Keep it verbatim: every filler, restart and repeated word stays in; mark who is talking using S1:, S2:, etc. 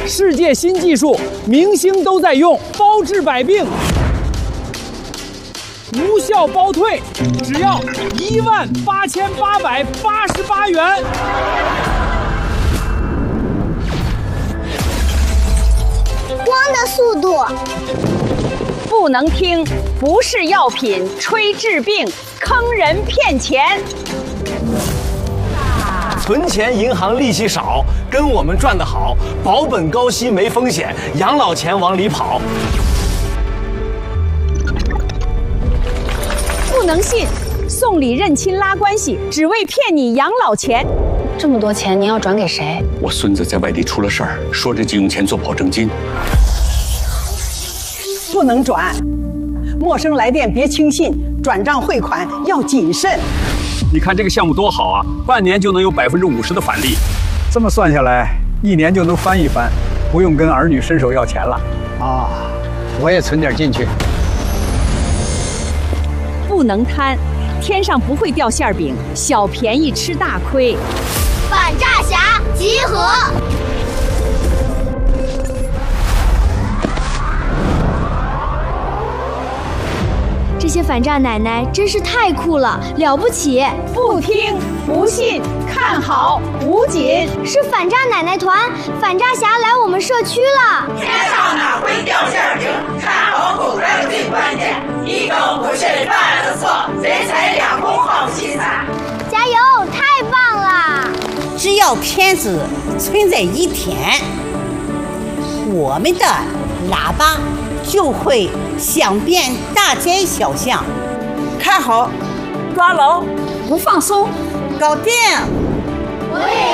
S1: 世界新技术，明星都在用，包治百病，无效包退，只要一万八千八百八十八元。
S2: 光的速度。
S3: 不能听，不是药品，吹治病，坑人骗钱。
S4: 存钱银行利息少，跟我们赚得好，保本高息没风险，养老钱往里跑。
S3: 不能信，送礼认亲拉关系，只为骗你养老钱。
S5: 这么多钱您要转给谁？
S6: 我孙子在外地出了事儿，说这急用钱做保证金。
S7: 不能转，陌生来电别轻信，转账汇款要谨慎。
S6: 你看这个项目多好啊，半年就能有百分之五十的返利。
S1: 这么算下来，一年就能翻一番，不用跟儿女伸手要钱了。啊，我也存点进去。
S3: 不能贪，天上不会掉馅饼，小便宜吃大亏。
S2: 反诈侠集合。这些反诈奶奶真是太酷了，了不起！
S3: 不听不信，看好吴瑾
S2: 是反诈奶奶团，反诈侠来我们社区了。
S8: 天上哪会掉馅饼？看好口袋最关键，一更不慎犯了错，人财两空好凄惨。
S2: 加油，太棒了！
S9: 只要骗子存在一天，我们的喇叭就会响遍大街小巷。
S7: 看好，抓牢，不放松，搞定！
S2: 我也